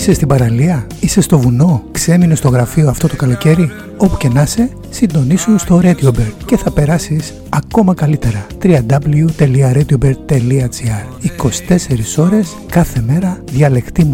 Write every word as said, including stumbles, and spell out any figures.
Είσαι στην παραλία, είσαι στο βουνό, ξέμεινε στο γραφείο αυτό το καλοκαίρι. Όπου και να είσαι, συντονίσου στο RadioBird και θα περάσεις ακόμα καλύτερα. double-u double-u double-u τελεία radiobird τελεία gr. είκοσι τέσσερις ώρες κάθε μέρα διαλεκτή